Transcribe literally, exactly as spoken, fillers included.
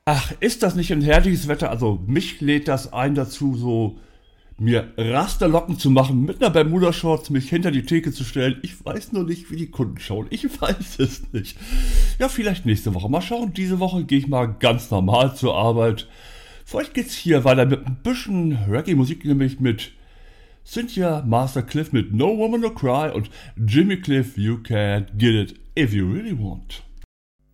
Ach, ist das nicht ein herrliches Wetter? Also mich lädt das ein dazu, so mir Rasterlocken zu machen, mit einer Bermuda-Shorts mich hinter die Theke zu stellen. Ich weiß nur nicht, wie die Kunden schauen. Ich weiß es nicht. Ja, vielleicht nächste Woche. Mal schauen. Diese Woche gehe ich mal ganz normal zur Arbeit. Vielleicht geht's hier weiter mit ein bisschen Reggae-Musik, nämlich mit Cynthia Master Cliff mit No Woman No Cry und Jimmy Cliff You Can't Get It If You Really Want.